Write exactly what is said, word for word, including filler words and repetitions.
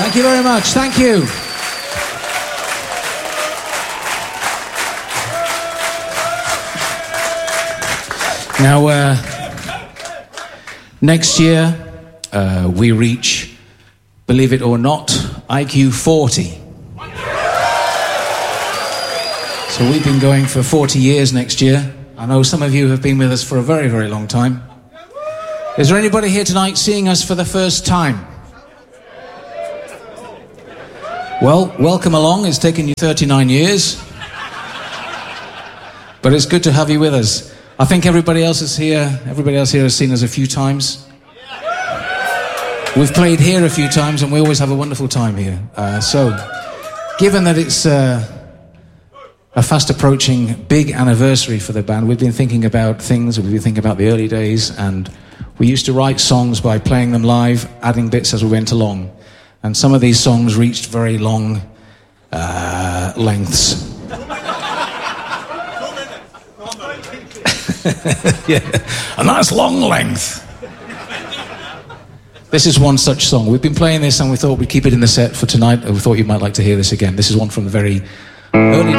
Thank you very much. Thank you. Now, uh, next year, uh, we reach, believe it or not, I Q forty. So we've been going for forty years next year. I know some of you have been with us for a very, very long time. Is there anybody here tonight seeing us for the first time? Well, welcome along. It's taken you thirty-nine years. But it's good to have you with us. I think everybody else is here. Everybody else here has seen us a few times. We've played here a few times and we always have a wonderful time here. Uh, so, given that it's uh, a fast approaching big anniversary for the band, we've been thinking about things, we've been thinking about the early days, and we used to write songs by playing them live, adding bits as we went along. And some of these songs reached very long uh, lengths. Yeah, a nice long length. This is one such song. We've been playing this and we thought we'd keep it in the set for tonight. We thought you might like to hear this again. This is one from the very early